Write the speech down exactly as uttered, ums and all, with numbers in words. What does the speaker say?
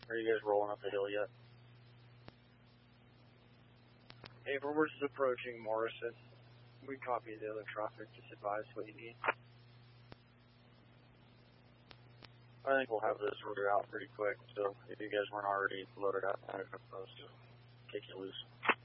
Are you guys rolling up the hill yet? Haverworth is approaching Morrison. We copy the other traffic. Just advise what you need. I think we'll have this order out pretty quick, so if you guys weren't already loaded up, I'm supposed to take you loose.